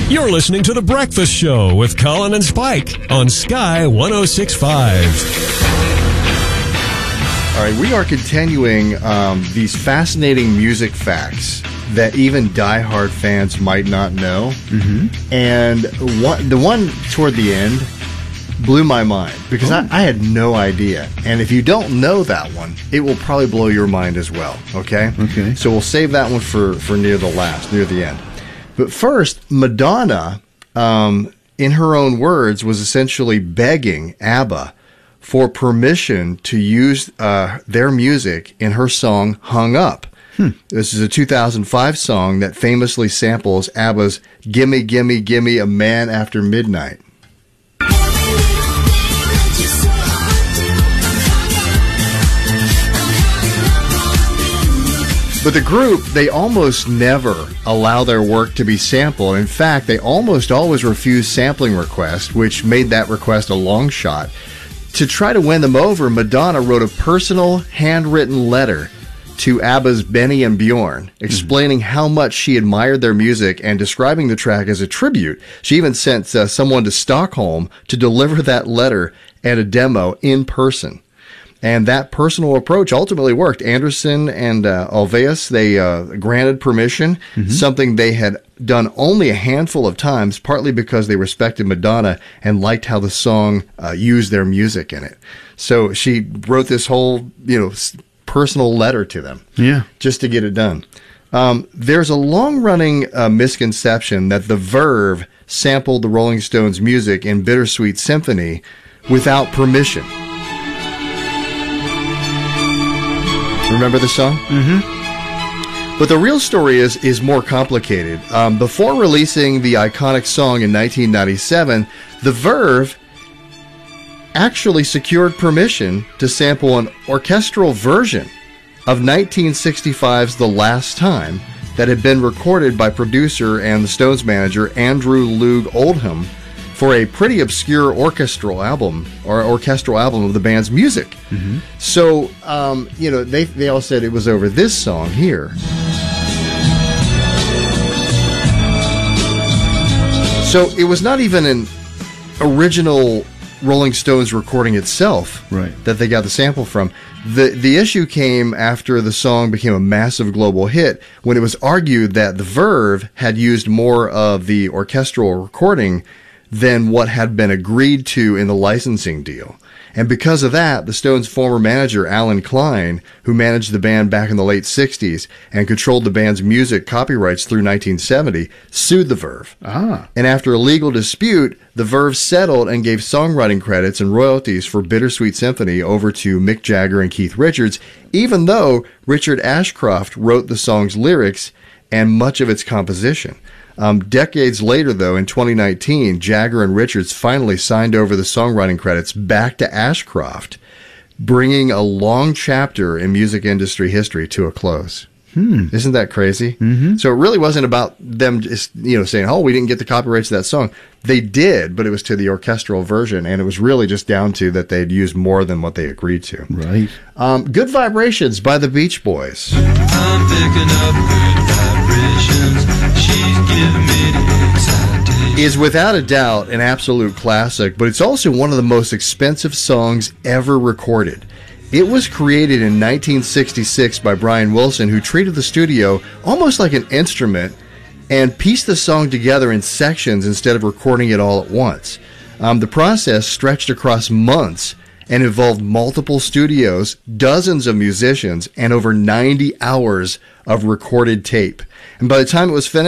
You're listening to The Breakfast Show with Colin and Spike on Sky 106.5. All right, we are continuing these fascinating music facts that even diehard fans might not know. Mm-hmm. And the one toward the end blew my mind because I had no idea. And if you don't know that one, it will probably blow your mind as well. Okay? Okay. So we'll save that one for near the end. But first, Madonna, in her own words, was essentially begging ABBA for permission to use their music in her song Hung Up. This is a 2005 song that famously samples ABBA's Gimme, Gimme, Gimme a Man After Midnight. But the group, they almost never allow their work to be sampled. In fact, they almost always refuse sampling requests, which made that request a long shot. To try to win them over, Madonna wrote a personal, handwritten letter to ABBA's Benny and Bjorn, explaining how much she admired their music and describing the track as a tribute. She even sent someone to Stockholm to deliver that letter and a demo in person. And that personal approach ultimately worked. Anderson and Ulvaeus, they granted permission, something they had done only a handful of times, partly because they respected Madonna and liked how the song used their music in it. So she wrote this whole, personal letter to them, just to get it done. There's a long-running misconception that the Verve sampled the Rolling Stones' music in Bittersweet Symphony without permission. Remember the song? Mm-hmm. But the real story is more complicated. Before releasing the iconic song in 1997, the Verve actually secured permission to sample an orchestral version of 1965's The Last Time that had been recorded by producer and the Stones manager Andrew Loog Oldham for a pretty obscure orchestral album of the band's music. Mm-hmm. So, they all said it was over this song here. So it was not even an original Rolling Stones recording itself that they got the sample from. The issue came after the song became a massive global hit, when it was argued that the Verve had used more of the orchestral recording than what had been agreed to in the licensing deal. And because of that, the Stones' former manager, Alan Klein, who managed the band back in the late 60s and controlled the band's music copyrights through 1970, sued the Verve. And after a legal dispute, the Verve settled and gave songwriting credits and royalties for Bittersweet Symphony over to Mick Jagger and Keith Richards, even though Richard Ashcroft wrote the song's lyrics and much of its composition. Decades later, though, in 2019, Jagger and Richards finally signed over the songwriting credits back to Ashcroft, bringing a long chapter in music industry history to a close. Isn't that crazy? Mm-hmm. So it really wasn't about them just, saying, oh, we didn't get the copyrights to that song. They did, but it was to the orchestral version, and it was really just down to that they'd used more than what they agreed to. Right. Good Vibrations by the Beach Boys. I'm picking up good vibrations. She's giving me the excitation. Is without a doubt an absolute classic, but it's also one of the most expensive songs ever recorded. It was created in 1966 by Brian Wilson, who treated the studio almost like an instrument and pieced the song together in sections instead of recording it all at once. The process stretched across months and involved multiple studios, dozens of musicians, and over 90 hours of recorded tape. And by the time it was finished,